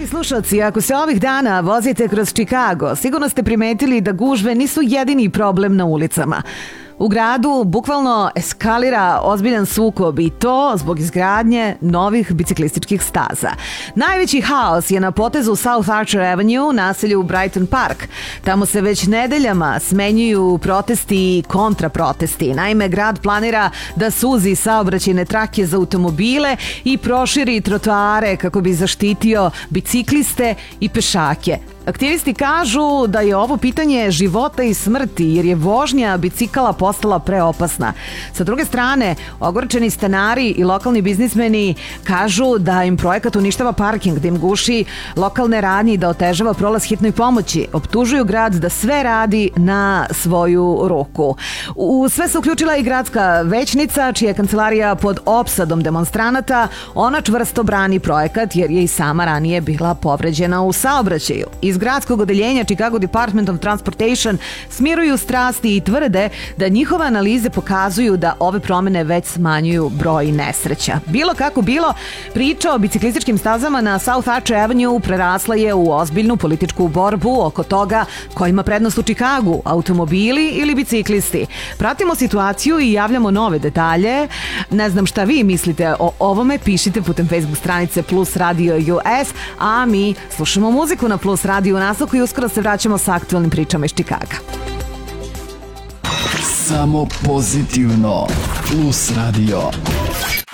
Dragi slušalci, ako se ovih dana vozite kroz Chicago, sigurno ste primetili da gužve nisu jedini problem na ulicama. U gradu bukvalno eskalira ozbiljan sukob i to zbog izgradnje novih biciklističkih staza. Najveći haos je na potezu South Archer Avenue u naselju Brighton Park. Tamo se već nedeljama smenjuju protesti i kontraprotesti. Naime, grad planira da suzi saobraćajne trake za automobile i proširi trotoare kako bi zaštitio bicikliste i pešake. Aktivisti kažu da je ovo pitanje života i smrti jer je vožnja bicikala postala preopasna. Sa druge strane, ogorčeni stanari i lokalni biznismeni kažu da im projekat uništava parking, da im guši lokalne radnje i da otežava prolaz hitnoj pomoći. Optužuju grad da sve radi na svoju ruku. U sve se uključila i gradska većnica, čija je kancelarija pod opsadom demonstranata. Ona čvrsto brani projekat jer je i sama ranije bila povređena u saobraćaju. Iz gradskog odeljenja Chicago Department of Transportation smiruju strasti i tvrde da njihove analize pokazuju da ove promene već smanjuju broj nesreća. Bilo kako bilo, priča o biciklističkim stazama na South Archer Avenue prerasla je u ozbiljnu političku borbu oko toga ko ima prednost u Chicagu, automobili ili biciklisti. Pratimo situaciju i javljamo nove detalje. Ne znam šta vi mislite o ovome, pišite putem Facebook stranice Plus Radio US, a mi slušamo muziku na Plus Radio u nastavku i uskoro se vraćamo sa aktualnim pričama iz Chicaga. Samo pozitivno. Plus Radio.